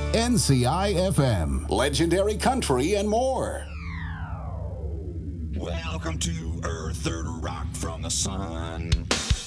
NCI FM, legendary country and more. Welcome to Earth, Third Rock from the Sun.